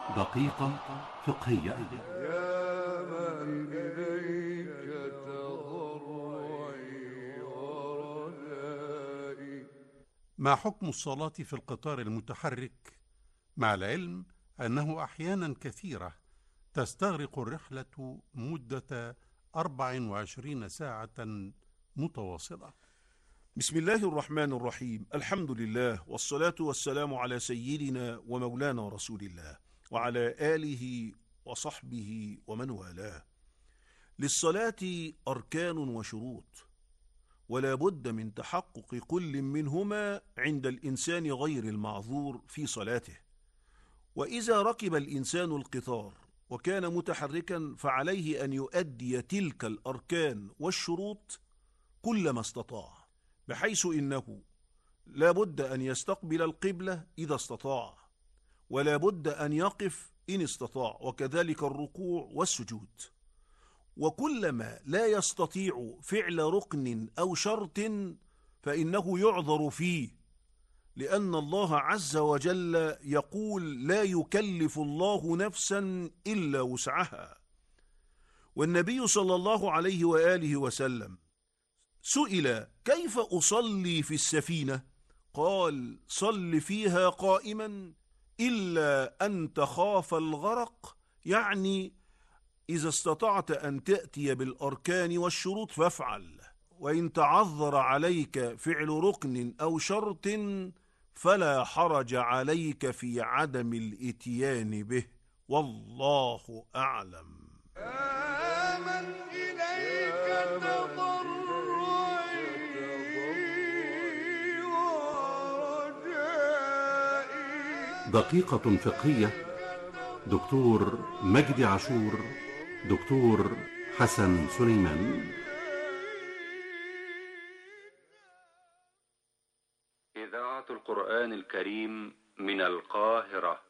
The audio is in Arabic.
دقيقة فقهية. يا من إليك تضرعي ورجائي. ما حكم الصلاة في القطار المتحرك، مع العلم أنه أحيانا كثيرة تستغرق الرحلة مدة 24 ساعة متواصلة؟ بسم الله الرحمن الرحيم. الحمد لله والصلاة والسلام على سيدنا ومولانا رسول الله وعلى آله وصحبه ومن والاه. للصلاة أركان وشروط، ولا بد من تحقق كل منهما عند الإنسان غير المعذور في صلاته. وإذا ركب الإنسان القطار وكان متحركا فعليه أن يؤدي تلك الأركان والشروط كلما استطاع، بحيث إنه لا بد أن يستقبل القبلة إذا استطاع، ولا بد أن يقف إن استطاع، وكذلك الركوع والسجود. وكلما لا يستطيع فعل ركن أو شرط فإنه يعذر فيه، لأن الله عز وجل يقول: لا يكلف الله نفسا إلا وسعها. والنبي صلى الله عليه وآله وسلم سئل: كيف أصلي في السفينة؟ قال: صل فيها قائما إلا أن تخاف الغرق، يعني إذا استطعت أن تأتي بالأركان والشروط فافعل، وإن تعذر عليك فعل ركن أو شرط فلا حرج عليك في عدم الإتيان به، والله أعلم. من إليك تضرعي ورجائي. دقيقة فقهية. دكتور مجدي عاشور، دكتور حسن سليمان. إذاعة القرآن الكريم من القاهرة.